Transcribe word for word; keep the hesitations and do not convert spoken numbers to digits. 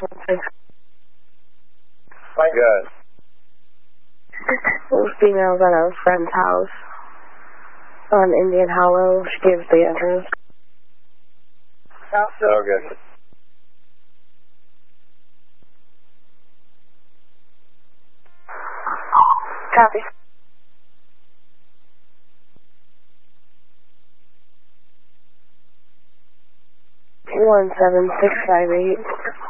Good. Those females at a friend's house on Indian Hollow. She gives the address. Oh, good. Copy. One seven six five eight.